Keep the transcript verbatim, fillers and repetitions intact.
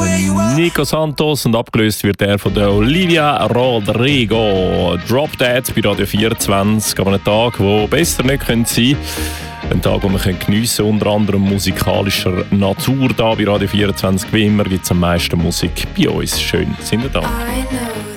Nico Santos und abgelöst wird er von der Olivia Rodrigo. Drop Dead bei Radio vierundzwanzig an einem Tag, wo besser nicht sein könnte. Ein Tag, den wir geniessen können, unter anderem musikalischer Natur. Da bei Radio vierundzwanzig, wie immer, gibt es am meisten Musik bei uns. Schön, sind ihr da.